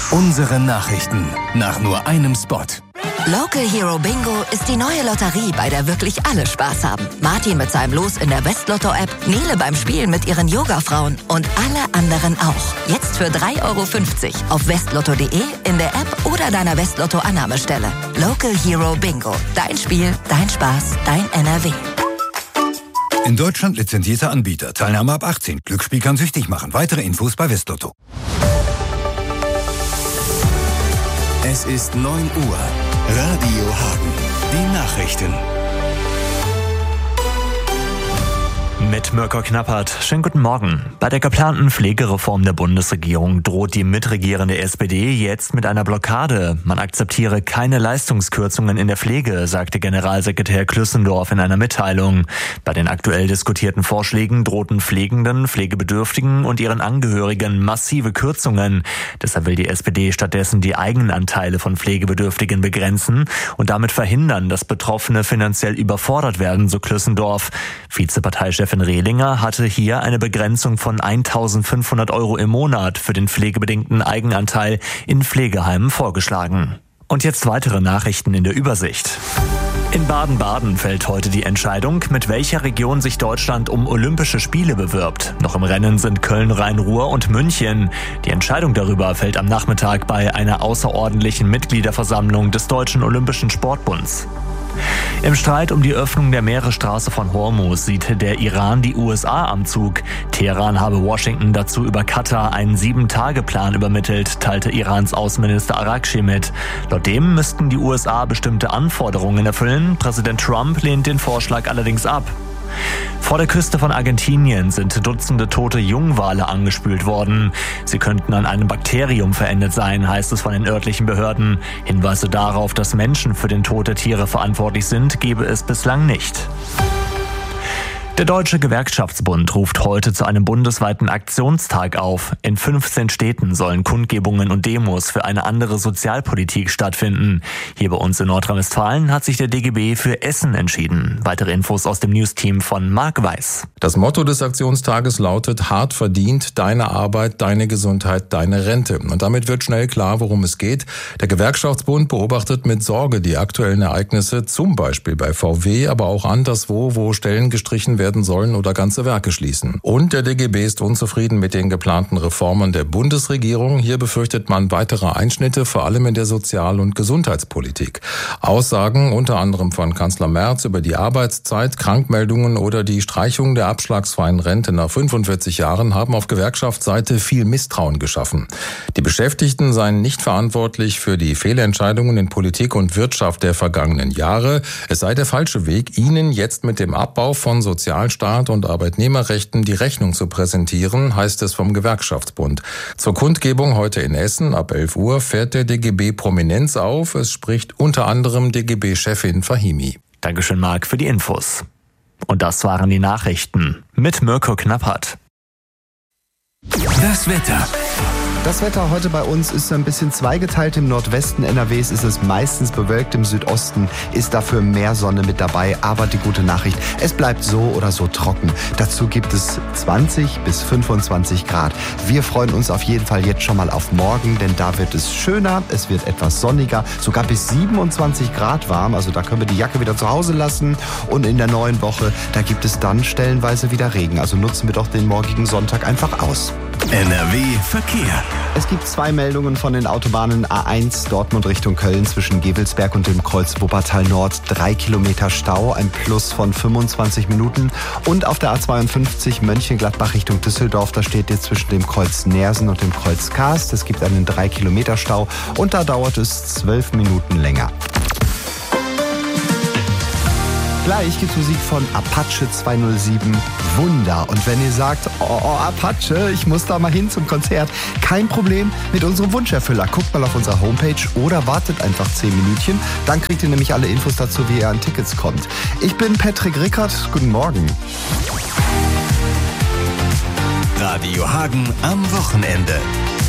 Unsere Nachrichten nach nur einem Spot. Local Hero Bingo ist die neue Lotterie, bei der wirklich alle Spaß haben. Martin mit seinem Los in der Westlotto-App, Nele beim Spielen mit ihren Yoga-Frauen und alle anderen auch. Jetzt für 3,50 € auf westlotto.de, in der App oder deiner Westlotto-Annahmestelle. Local Hero Bingo. Dein Spiel, dein Spaß, dein NRW. In Deutschland lizenzierter Anbieter. Teilnahme ab 18. Glücksspiel kann süchtig machen. Weitere Infos bei Westlotto. Es ist 9 Uhr. Radio Hagen. Die Nachrichten. Mit Mirko Knappert. Schönen guten Morgen. Bei der geplanten Pflegereform der Bundesregierung droht die mitregierende SPD jetzt mit einer Blockade. Man akzeptiere keine Leistungskürzungen in der Pflege, sagte Generalsekretär Klüssendorf in einer Mitteilung. Bei den aktuell diskutierten Vorschlägen drohten Pflegenden, Pflegebedürftigen und ihren Angehörigen massive Kürzungen. Deshalb will die SPD stattdessen die Eigenanteile von Pflegebedürftigen begrenzen und damit verhindern, dass Betroffene finanziell überfordert werden, so Klüssendorf. Vizeparteichefin Rehlinger hatte hier eine Begrenzung von 1.500 € im Monat für den pflegebedingten Eigenanteil in Pflegeheimen vorgeschlagen. Und jetzt weitere Nachrichten in der Übersicht. In Baden-Baden fällt heute die Entscheidung, mit welcher Region sich Deutschland um Olympische Spiele bewirbt. Noch im Rennen sind Köln, Rhein-Ruhr und München. Die Entscheidung darüber fällt am Nachmittag bei einer außerordentlichen Mitgliederversammlung des Deutschen Olympischen Sportbunds. Im Streit um die Öffnung der Meeresstraße von Hormuz sieht der Iran die USA am Zug. Teheran habe Washington dazu über Katar einen 7-Tage-Plan übermittelt, teilte Irans Außenminister Arakchi mit. Laut dem müssten die USA bestimmte Anforderungen erfüllen. Präsident Trump lehnt den Vorschlag allerdings ab. Vor der Küste von Argentinien sind Dutzende tote Jungwale angespült worden. Sie könnten an einem Bakterium verendet sein, heißt es von den örtlichen Behörden. Hinweise darauf, dass Menschen für den Tod der Tiere verantwortlich sind, gebe es bislang nicht. Der Deutsche Gewerkschaftsbund ruft heute zu einem bundesweiten Aktionstag auf. In 15 Städten sollen Kundgebungen und Demos für eine andere Sozialpolitik stattfinden. Hier bei uns in Nordrhein-Westfalen hat sich der DGB für Essen entschieden. Weitere Infos aus dem Newsteam von Marc Weiß. Das Motto des Aktionstages lautet: hart verdient, deine Arbeit, deine Gesundheit, deine Rente. Und damit wird schnell klar, worum es geht. Der Gewerkschaftsbund beobachtet mit Sorge die aktuellen Ereignisse, zum Beispiel bei VW, aber auch anderswo, wo Stellen gestrichen werden sollen oder ganze Werke schließen. Und der DGB ist unzufrieden mit den geplanten Reformen der Bundesregierung. Hier befürchtet man weitere Einschnitte, vor allem in der Sozial- und Gesundheitspolitik. Aussagen unter anderem von Kanzler Merz über die Arbeitszeit, Krankmeldungen oder die Streichung der abschlagsfreien Rente nach 45 Jahren haben auf Gewerkschaftsseite viel Misstrauen geschaffen. Die Beschäftigten seien nicht verantwortlich für die Fehlentscheidungen in Politik und Wirtschaft der vergangenen Jahre. Es sei der falsche Weg, ihnen jetzt mit dem Abbau von Sozialstaat und Arbeitnehmerrechten die Rechnung zu präsentieren, heißt es vom Gewerkschaftsbund. Zur Kundgebung heute in Essen ab 11 Uhr fährt der DGB Prominenz auf. Es spricht unter anderem DGB-Chefin Fahimi. Dankeschön, Marc, für die Infos. Und das waren die Nachrichten mit Mirko Knappert. Das Wetter. Das Wetter heute bei uns ist ein bisschen zweigeteilt. Im Nordwesten NRWs ist es meistens bewölkt, im Südosten ist dafür mehr Sonne mit dabei. Aber die gute Nachricht, es bleibt so oder so trocken. Dazu gibt es 20 bis 25 Grad. Wir freuen uns auf jeden Fall jetzt schon mal auf morgen, denn da wird es schöner, es wird etwas sonniger, sogar bis 27 Grad warm. Also da können wir die Jacke wieder zu Hause lassen. Und in der neuen Woche, da gibt es dann stellenweise wieder Regen. Also nutzen wir doch den morgigen Sonntag einfach aus. NRW Verkehr. Es gibt 2 Meldungen von den Autobahnen A1 Dortmund Richtung Köln zwischen Gevelsberg und dem Kreuz Wuppertal Nord. 3 Kilometer Stau, ein Plus von 25 Minuten. Und auf der A52 Mönchengladbach Richtung Düsseldorf, da steht jetzt zwischen dem Kreuz Neersen und dem Kreuz Karst. Es gibt einen 3 Kilometer Stau und da dauert es 12 Minuten länger. Gleich gibt's Musik von Apache 207, Wunder. Und wenn ihr sagt, oh Apache, ich muss da mal hin zum Konzert, kein Problem mit unserem Wunscherfüller. Guckt mal auf unserer Homepage oder wartet einfach 10 Minütchen. Dann kriegt ihr nämlich alle Infos dazu, wie ihr an Tickets kommt. Ich bin Patrick Rickert. Guten Morgen. Radio Hagen am Wochenende.